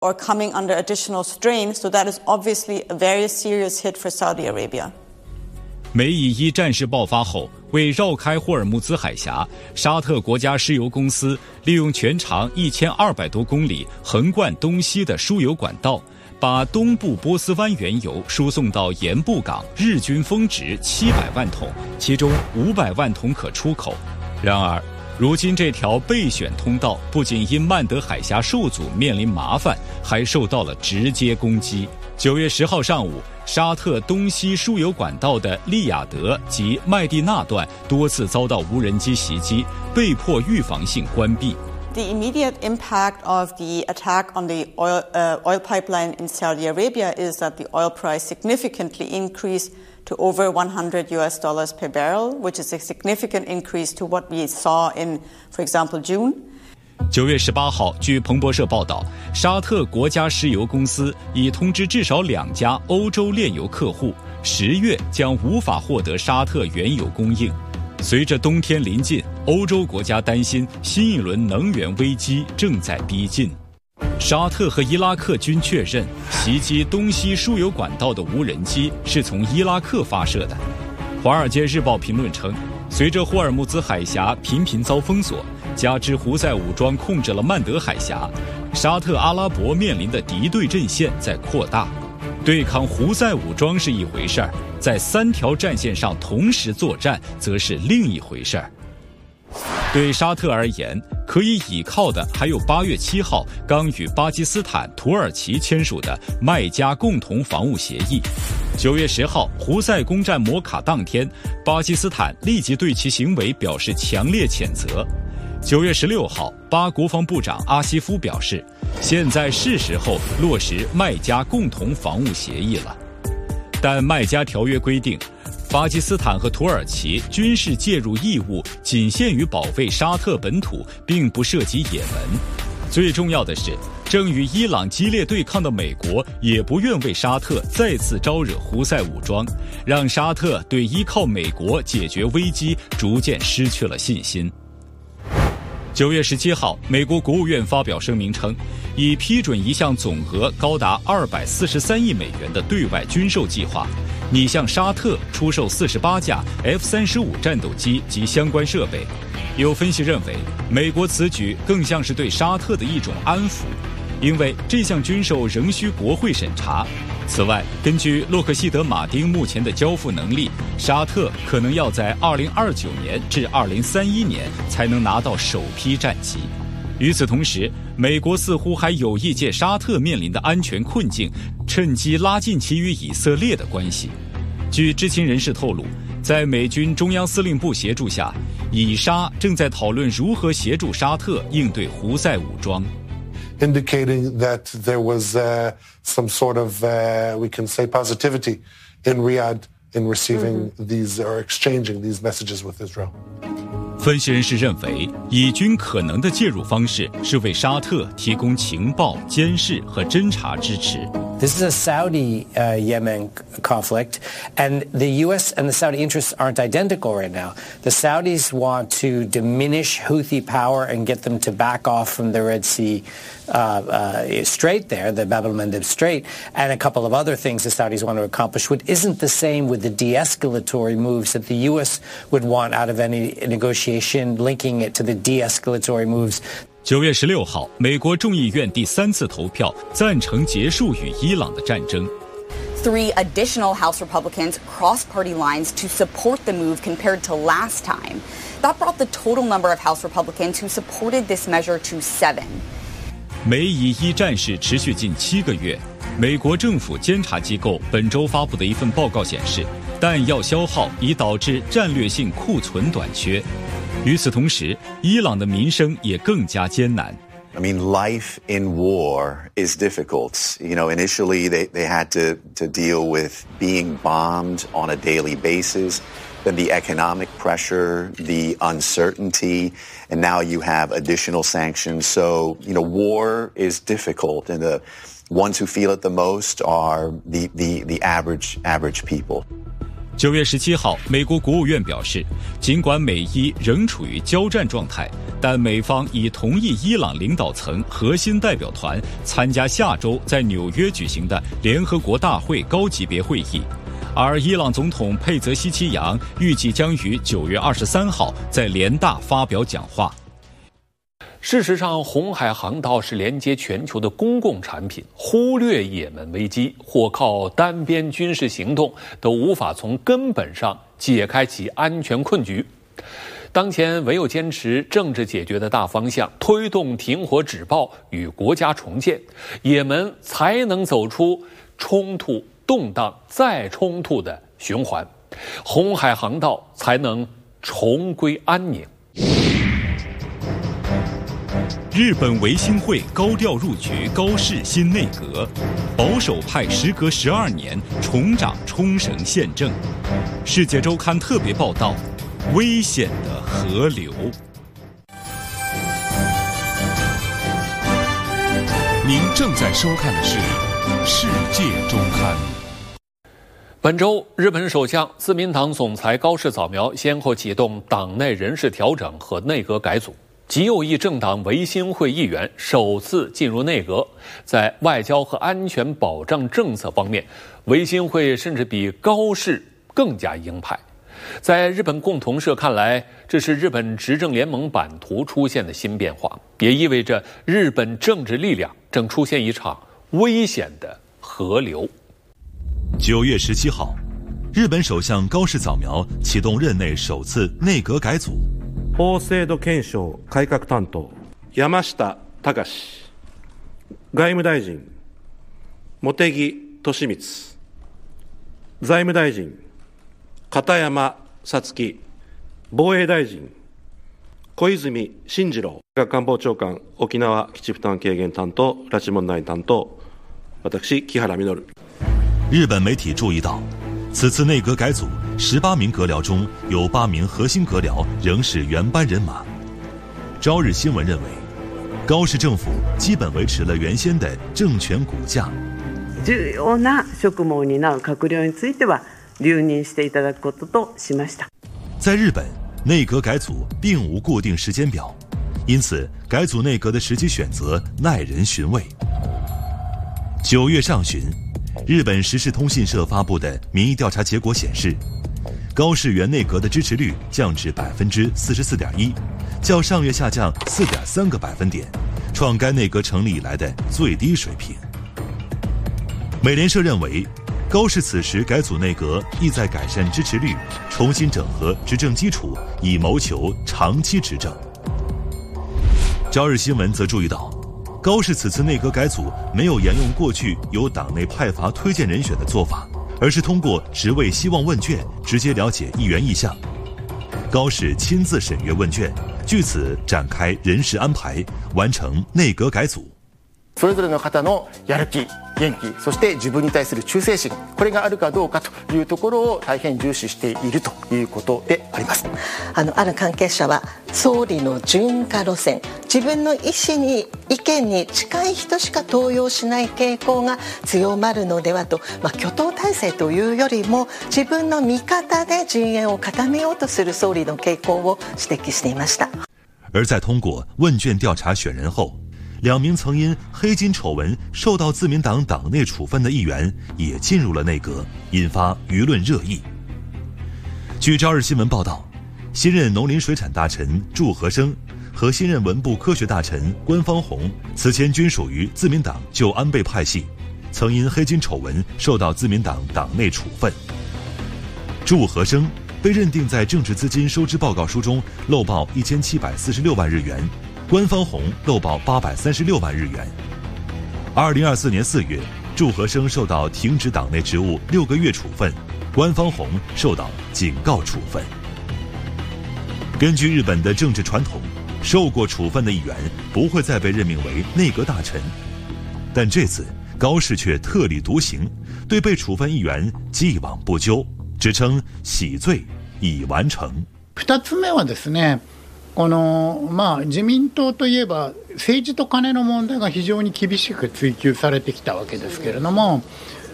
or coming under additional strain, so that is obviously a very serious hit for Saudi Arabia. 美以一战事爆发后，为绕开霍尔木兹海峡，沙特国家石油公司利用全长1200多公里横贯东西的输油管道，把东部波斯湾原油输送到盐布港，日均峰值700万桶，其中500万桶可出口。然而，如今这条备选通道不仅因曼德海峡受阻面临麻烦，还受到了直接攻击。9月10号上午，沙特东西输油管道的利雅得及麦地那段多次遭到无人机袭击，被迫预防性关闭。 The immediate impact of the attack on the oil pipeline in Saudi Arabia is that the oil price significantly increased to over $100 per barrel, which is a significant increase to what we saw in, for example, June. 9月18号，据彭博社报道，沙特国家石油公司已通知至少2家欧洲炼油客户，10月将无法获得沙特原油供应。随着冬天临近，欧洲国家担心新一轮能源危机正在逼近。沙特和伊拉克均确认，袭击东西输油管道的无人机是从伊拉克发射的。《华尔街日报》评论称，随着霍尔木兹海峡频频遭封锁，加之胡塞武装控制了曼德海峡，沙特阿拉伯面临的敌对阵线在扩大。对抗胡塞武装是一回事儿，在3条战线上同时作战则是另一回事儿。对沙特而言，可以倚靠的还有8月7号刚与巴基斯坦、土耳其签署的麦加共同防务协议。9月10号，胡塞攻占摩卡当天，巴基斯坦立即对其行为表示强烈谴责。9月16号，巴国防部长阿西夫表示，现在是时候落实麦加共同防务协议了。但麦加条约规定，巴基斯坦和土耳其军事介入义务仅限于保卫沙特本土，并不涉及也门。最重要的是，正与伊朗激烈对抗的美国也不愿为沙特再次招惹胡塞武装，让沙特对依靠美国解决危机逐渐失去了信心。9月17号，美国国务院发表声明称，已批准一项总额高达243亿美元的对外军售计划，拟向沙特出售48架 F-35战斗机及相关设备。有分析认为，美国此举更像是对沙特的一种安抚，因为这项军售仍需国会审查。此外，根据洛克希德马丁目前的交付能力，沙特可能要在2029年至2031年才能拿到首批战机。与此同时，美国似乎还有意借沙特面临的安全困境，趁机拉近其与以色列的关系。据知情人士透露，在美军中央司令部协助下，以沙正在讨论如何协助沙特应对胡塞武装。 Indicating that there was some sort of, we can say, positivity in Riyadh in receiving these or exchanging these messages with Israel. 分析人士认为，以军可能的介入方式是为沙特提供情报、监视和侦察支持。 This is a Saudi-Yemen conflict, and the U.S. and the Saudi interests aren't identical right now. The Saudis want to diminish Houthi power and get them to back off from the Red Sea Strait there, the Bab el-Mandeb Strait, and a couple of other things the Saudis want to accomplish, which isn't the same with the de-escalatory moves that the U.S. would want out of any negotiation, linking it to the de-escalatory moves. 9月16号，美国众议院第3次投票赞成结束与伊朗的战争。 3 additional House Republicans crossed party lines to support the move compared to last time. That brought the total number of House Republicans who supported this measure to 7. 美以一战事持续近7个月，美国政府监察机构本周发布的一份报告显示，弹药消耗已导致战略性库存短缺。与此同时，伊朗的民生也更加艰难。 I mean, life in war is difficult. You know, initially they had to deal with being bombed on a daily basis, then the economic pressure, the uncertainty, and now you have additional sanctions. So, you know, war is difficult, and the ones who feel it the most are the average people. 9月17号，美国国务院表示，尽管美伊仍处于交战状态，但美方已同意伊朗领导层核心代表团参加下周在纽约举行的联合国大会高级别会议。而伊朗总统佩泽希奇扬预计将于9月23号在联大发表讲话。 事实上，红海航道是连接全球的公共产品，忽略也门危机或靠单边军事行动都无法从根本上解开其安全困局。当前唯有坚持政治解决的大方向，推动停火止暴与国家重建，也门才能走出冲突、动荡再冲突的循环，红海航道才能重归安宁。 日本维新会高调入局高市新内阁，保守派时隔12年重掌冲绳县政。世界周刊特别报道：危险的河流。 您正在收看的是世界周刊。 本周，日本首相自民党总裁高市早苗先后启动党内人事调整和内阁改组。极右翼政党维新会议员首次进入内阁，在外交和安全保障政策方面，维新会甚至比高市更加鹰派。在日本共同社看来，这是日本执政联盟版图出现的新变化，也意味着日本政治力量正出现一场危险的河流。 9月17号，日本首相高市早苗启动任内首次内阁改组。 法制度検証改革担当山下隆外務大臣茂木敏充財務大臣片山さつき防衛大臣小泉進次郎官房長官沖縄基地負担軽減担当拉致問題担当私木原稔。 日本媒体注意到，此次内阁改组18名阁僚中有8名核心阁僚仍是原班人马。朝日新闻认为，高市政府基本维持了原先的政权骨架。 重要な職務を担う閣僚については留任していただくこととしました。 在日本，内阁改组并无固定时间表，因此改组内阁的时机选择耐人寻味。9月上旬，日本时事通信社发布的民意调查结果显示，高市原内阁的支持率降至 44.1%， 较上月下降 4.3个百分点，创该内阁成立以来的最低水平。美联社认为，高市此时改组内阁意在改善支持率，重新整合执政基础，以谋求长期执政。朝日新闻则注意到，高市此次内阁改组没有沿用过去由党内派阀推荐人选的做法，而是通过职位希望问卷直接了解议员意向。高市亲自审阅问卷，据此展开人事安排，完成内阁改组。 それぞれの方のやる気、元気、そして自分に対する忠誠心、これがあるかどうかというところを大変重視しているということであります。 ある関係者は総理の順化路線、自分の意見に近い人しか登用しない傾向が強まるのではと、挙党体制というよりも自分の味方で陣営を固めようとする総理の傾向を指摘していました。 而在通过问卷调查选人后，2名曾因黑金丑闻受到自民党党内处分的议员也进入了内阁，引发舆论热议。据朝日新闻报道，新任农林水产大臣祝和生和新任文部科学大臣关方弘此前均属于自民党旧安倍派系，曾因黑金丑闻受到自民党党内处分。祝和生被认定在政治资金收支报告书中漏报1746万日元，关方弘漏报836万日元。2024年4月，祝和生受到停止党内职务6个月处分，关方弘受到警告处分。根据日本的政治传统，受过处分的议员不会再被任命为内阁大臣，但这次高市却特立独行，对被处分议員既往不咎，只称洗罪已完成。 2つ目はですね、自民党といえば政治と金の問題が非常に厳しく追及されてきたわけですけれども、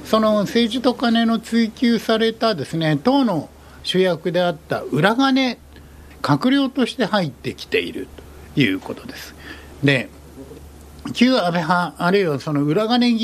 その政治と金の追及されたですね、党の主役であった裏金、閣僚として入ってきているということです。で、旧安倍派、あるいはその裏金議